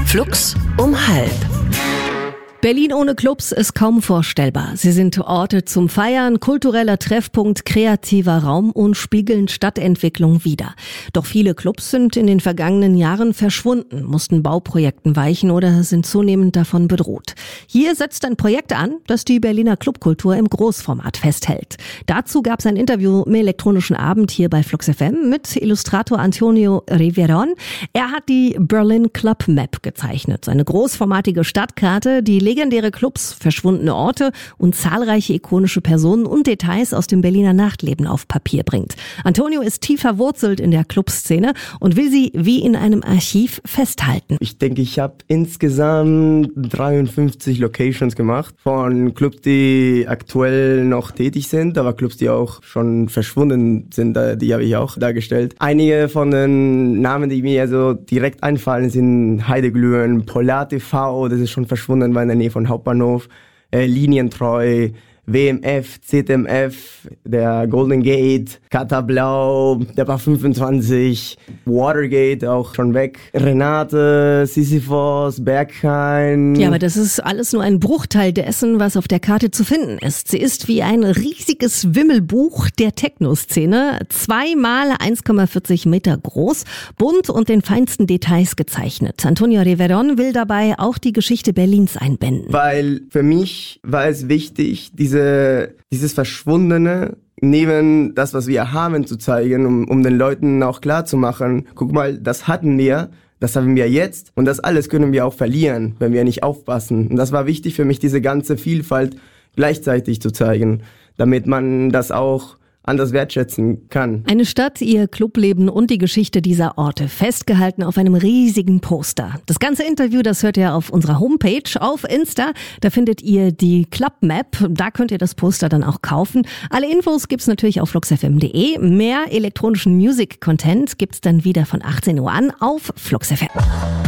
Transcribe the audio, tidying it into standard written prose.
Flux um 12:30. Berlin ohne Clubs ist kaum vorstellbar. Sie sind Orte zum Feiern, kultureller Treffpunkt, kreativer Raum und spiegeln Stadtentwicklung wider. Doch viele Clubs sind in den vergangenen Jahren verschwunden, mussten Bauprojekten weichen oder sind zunehmend davon bedroht. Hier setzt ein Projekt an, das die Berliner Clubkultur im Großformat festhält. Dazu gab es ein Interview im elektronischen Abend hier bei Flux FM mit Illustrator Antonio Riveron. Er hat die Berlin Club Map gezeichnet, eine großformatige Stadtkarte, die legendäre Clubs, verschwundene Orte und zahlreiche ikonische Personen und Details aus dem Berliner Nachtleben auf Papier bringt. Antonio ist tief verwurzelt in der Clubszene und will sie wie in einem Archiv festhalten. Ich denke, ich habe insgesamt 53 Locations gemacht. Von Clubs, die aktuell noch tätig sind, aber Clubs, die auch schon verschwunden sind, die habe ich auch dargestellt. Einige von den Namen, die mir so direkt einfallen, sind Heideglühen, Polar TV, das ist schon verschwunden, war in der Nähe von Hauptbahnhof, Linientreu, WMF, ZMF, der Golden Gate, Kata Blau, der Bar 25, Watergate auch schon weg, Renate, Sisyphos, Berghain. Ja, aber das ist alles nur ein Bruchteil dessen, was auf der Karte zu finden ist. Sie ist wie ein riesiges Wimmelbuch der Techno-Szene, 2 mal 1,40 Meter groß, bunt und den feinsten Details gezeichnet. Antonio Riveron will dabei auch die Geschichte Berlins einbinden. Weil für mich war es wichtig, dieses Verschwundene neben das, was wir haben, zu zeigen, um den Leuten auch klar zu machen, guck mal, das hatten wir, das haben wir jetzt und das alles können wir auch verlieren, wenn wir nicht aufpassen. Und das war wichtig für mich, diese ganze Vielfalt gleichzeitig zu zeigen, damit man das auch anders wertschätzen kann. Eine Stadt, ihr Clubleben und die Geschichte dieser Orte, festgehalten auf einem riesigen Poster. Das ganze Interview, das hört ihr auf unserer Homepage, auf Insta. Da findet ihr die Club Map. Da könnt ihr das Poster dann auch kaufen. Alle Infos gibt's natürlich auf fluxfm.de. Mehr elektronischen Music-Content gibt's dann wieder von 18 Uhr an auf Flux FM.